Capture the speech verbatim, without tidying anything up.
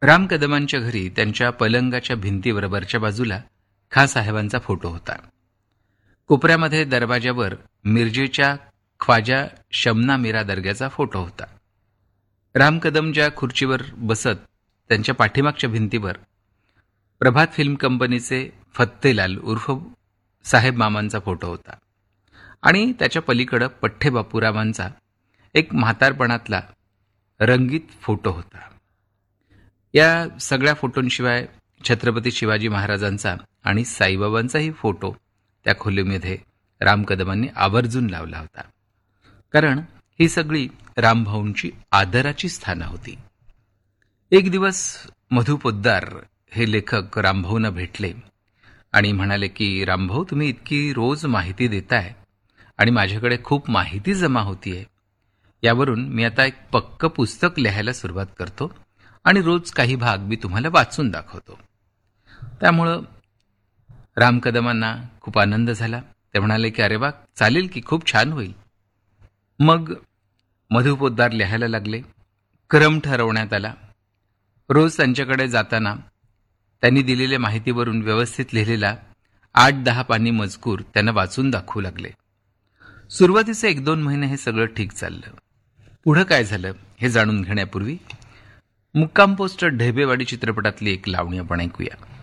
राम कदमांच्या घरी त्यांच्या पलंगाच्या भिंतीबरोबरच्या बाजूला खासाहेबांचा फोटो होता. कोपऱ्यामध्ये दरवाजावर मिरजेच्या ख्वाजा शमना मीरा दर्ग्याचा फोटो होता. राम कदम ज्या खुर्चीवर बसत त्यांच्या पाठीमागच्या भिंतीवर प्रभात फिल्म कंपनीचे फत्तेलाल उर्फ साहेब मामांचा फोटो होता आणि त्याच्या पलीकडं पठ्ठे बापूरावांचा एक म्हातारपणातला रंगीत फोटो होता. या सगळ्या फोटोंशिवाय छत्रपती शिवाजी महाराजांचा आणि साईबाबांचाही फोटो त्या खोलीमध्ये राम कदमांनी आवर्जून लावला होता, कारण ही सगळी रामभाऊंची आदराची स्थानं होती. एक दिवस मधु पोद्दार हे लेखक रामभाऊंना भेटले आणि म्हणाले की रामभाऊ, तुम्ही इतकी रोज माहिती देताय आणि माझ्याकडे खूप माहिती जमा होतीये, यावरून मी आता एक पक्क पुस्तक लिहायला सुरुवात करतो आणि रोज काही भाग मी तुम्हाला वाचून दाखवतो. त्यामुळं राम कदमांना खूप आनंद झाला. ते म्हणाले की अरे वा, चालेल की, खूप छान होईल. मग मधु पोद्दार लिहायला लागले. क्रम ठरवण्यात आला. रोज त्यांच्याकडे जाताना त्यांनी दिलेल्या माहितीवरून व्यवस्थित लिहिलेला आठ दहा पानी मजकूर त्यांना वाचून दाखवू लागले. सुरुवातीचे एक दोन महिने हे सगळं ठीक चाललं. पुढं काय झालं हे जाणून घेण्यापूर्वी मुक्काम पोस्ट ढेबेवाडी चित्रपटातली एक लावणी आपण ऐकूया.